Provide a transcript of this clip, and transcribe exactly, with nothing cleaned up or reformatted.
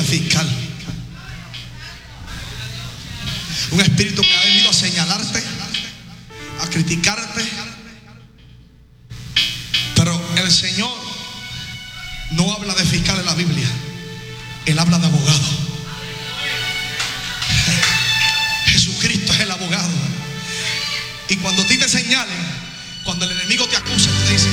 fiscal. Un espíritu que ha venido a señalarte, a criticarte. Pero el Señor no habla de fiscal en la Biblia. Él habla de abogado. Jesucristo es el abogado. Y cuando a ti te señalen, cuando el enemigo te acusa, te dice: